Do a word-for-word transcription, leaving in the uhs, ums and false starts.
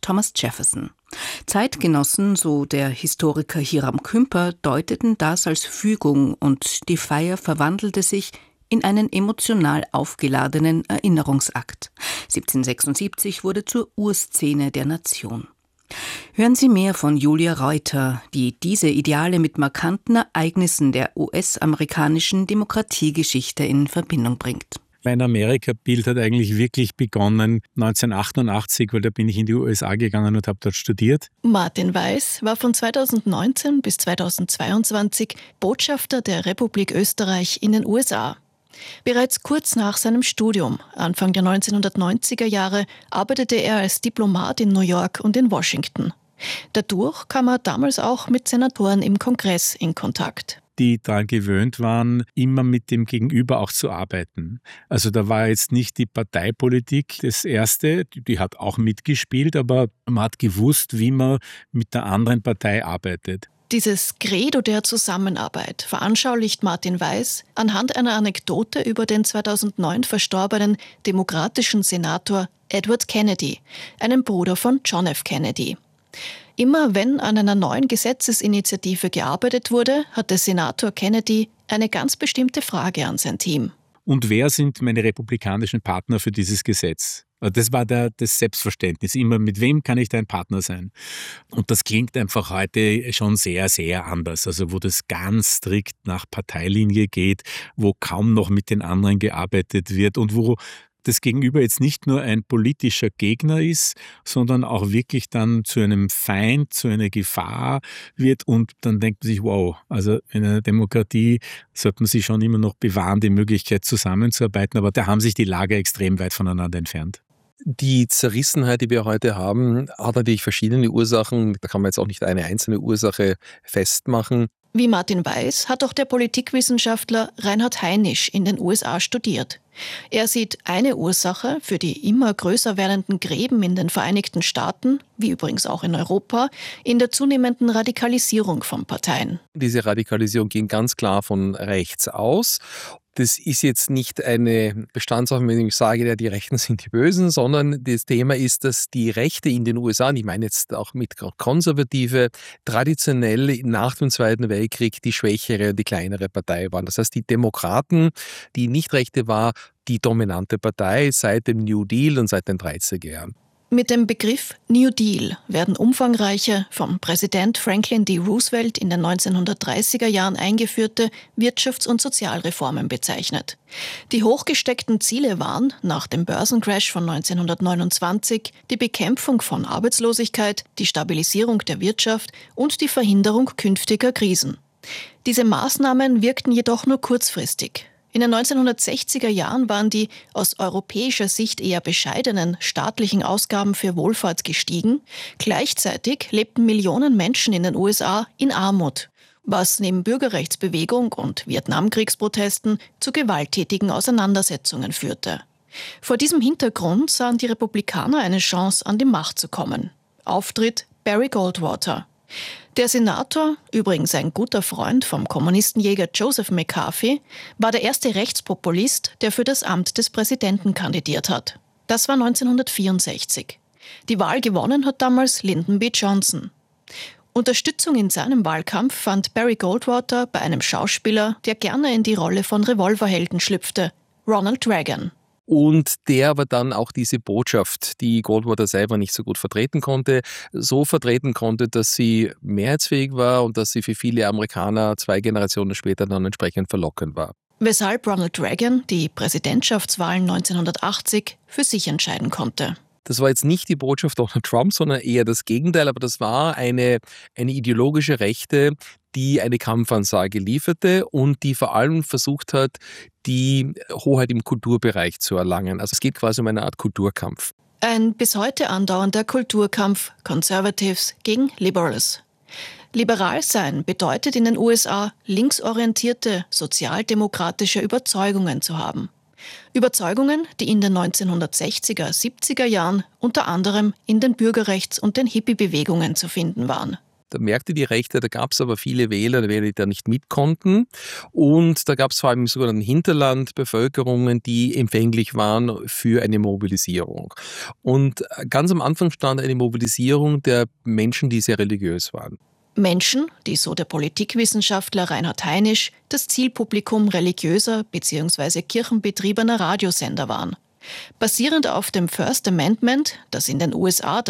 Thomas Jefferson. Zeitgenossen, so der Historiker Hiram Kümper, deuteten das als Fügung und die Feier verwandelte sich in einen emotional aufgeladenen Erinnerungsakt. siebzehnhundertsechsundsiebzig wurde zur Urszene der Nation. Hören Sie mehr von Julia Reuter, die diese Ideale mit markanten Ereignissen der U S-amerikanischen Demokratiegeschichte in Verbindung bringt. Mein Amerika-Bild hat eigentlich wirklich begonnen neunzehnhundertachtundachtzig, weil da bin ich in die U S A gegangen und habe dort studiert. Martin Weiß war von zweitausendneunzehn bis zweitausendzweiundzwanzig Botschafter der Republik Österreich in den U S A. Bereits kurz nach seinem Studium, Anfang der neunzehnhundertneunziger Jahre, arbeitete er als Diplomat in New York und in Washington. Dadurch kam er damals auch mit Senatoren im Kongress in Kontakt, die daran gewöhnt waren, immer mit dem Gegenüber auch zu arbeiten. Also da war jetzt nicht die Parteipolitik das Erste, die hat auch mitgespielt, aber man hat gewusst, wie man mit der anderen Partei arbeitet. Dieses Credo der Zusammenarbeit veranschaulicht Martin Weiß anhand einer Anekdote über den zweitausendneun verstorbenen demokratischen Senator Edward Kennedy, einen Bruder von John F. Kennedy. Immer wenn an einer neuen Gesetzesinitiative gearbeitet wurde, hatte Senator Kennedy eine ganz bestimmte Frage an sein Team. Und wer sind meine republikanischen Partner für dieses Gesetz? Das war der, das Selbstverständnis. Immer, mit wem kann ich dein Partner sein? Und das klingt einfach heute schon sehr, sehr anders. Also wo das ganz strikt nach Parteilinie geht, wo kaum noch mit den anderen gearbeitet wird und wo das Gegenüber jetzt nicht nur ein politischer Gegner ist, sondern auch wirklich dann zu einem Feind, zu einer Gefahr wird und dann denkt man sich, wow, also in einer Demokratie sollte man sich schon immer noch bewahren, die Möglichkeit zusammenzuarbeiten, aber da haben sich die Lager extrem weit voneinander entfernt. Die Zerrissenheit, die wir heute haben, hat natürlich verschiedene Ursachen. Da kann man jetzt auch nicht eine einzelne Ursache festmachen. Wie Martin Weiß hat auch der Politikwissenschaftler Reinhard Heinisch in den U S A studiert. Er sieht eine Ursache für die immer größer werdenden Gräben in den Vereinigten Staaten, wie übrigens auch in Europa, in der zunehmenden Radikalisierung von Parteien. Diese Radikalisierung ging ganz klar von rechts aus. Das ist jetzt nicht eine Bestandsaufnahme, wenn ich sage, ja, die Rechten sind die Bösen, sondern das Thema ist, dass die Rechte in den U S A, und ich meine jetzt auch mit Konservative, traditionell nach dem Zweiten Weltkrieg die schwächere und die kleinere Partei waren. Das heißt, die Demokraten, die Nicht-Rechte war, die dominante Partei seit dem New Deal und seit den dreißiger Jahren. Mit dem Begriff New Deal werden umfangreiche, vom Präsident Franklin D. Roosevelt in den neunzehnhundertdreißiger Jahren eingeführte Wirtschafts- und Sozialreformen bezeichnet. Die hochgesteckten Ziele waren, nach dem Börsencrash von neunzehnhundertneunundzwanzig, die Bekämpfung von Arbeitslosigkeit, die Stabilisierung der Wirtschaft und die Verhinderung künftiger Krisen. Diese Maßnahmen wirkten jedoch nur kurzfristig. In den neunzehnhundertsechziger Jahren waren die aus europäischer Sicht eher bescheidenen staatlichen Ausgaben für Wohlfahrt gestiegen. Gleichzeitig lebten Millionen Menschen in den U S A in Armut, was neben Bürgerrechtsbewegung und Vietnamkriegsprotesten zu gewalttätigen Auseinandersetzungen führte. Vor diesem Hintergrund sahen die Republikaner eine Chance, an die Macht zu kommen. Auftritt Barry Goldwater. Der Senator, übrigens ein guter Freund vom Kommunistenjäger Joseph McCarthy, war der erste Rechtspopulist, der für das Amt des Präsidenten kandidiert hat. Das war neunzehnhundertvierundsechzig. Die Wahl gewonnen hat damals Lyndon B. Johnson. Unterstützung in seinem Wahlkampf fand Barry Goldwater bei einem Schauspieler, der gerne in die Rolle von Revolverhelden schlüpfte, Ronald Reagan. Und der aber dann auch diese Botschaft, die Goldwater selber nicht so gut vertreten konnte, so vertreten konnte, dass sie mehrheitsfähig war und dass sie für viele Amerikaner zwei Generationen später dann entsprechend verlockend war. Weshalb Ronald Reagan die Präsidentschaftswahlen neunzehnhundertachtzig für sich entscheiden konnte. Das war jetzt nicht die Botschaft Donald Trump, sondern eher das Gegenteil, aber das war eine, eine ideologische Rechte, die eine Kampfansage lieferte und die vor allem versucht hat, die Hoheit im Kulturbereich zu erlangen. Also es geht quasi um eine Art Kulturkampf. Ein bis heute andauernder Kulturkampf Conservatives gegen Liberals. Liberal sein bedeutet in den U S A, linksorientierte, sozialdemokratische Überzeugungen zu haben. Überzeugungen, die in den neunzehnhundertsechziger, siebziger Jahren unter anderem in den Bürgerrechts- und den Hippie-Bewegungen zu finden waren. Da merkte die Rechte, da gab es aber viele Wähler, die da nicht mit konnten. Und da gab es vor allem im sogenannten Hinterland Bevölkerungen, die empfänglich waren für eine Mobilisierung. Und ganz am Anfang stand eine Mobilisierung der Menschen, die sehr religiös waren. Menschen, die, so der Politikwissenschaftler Reinhard Heinisch, das Zielpublikum religiöser bzw. kirchenbetriebener Radiosender waren. Basierend auf dem First Amendment, das in den U S A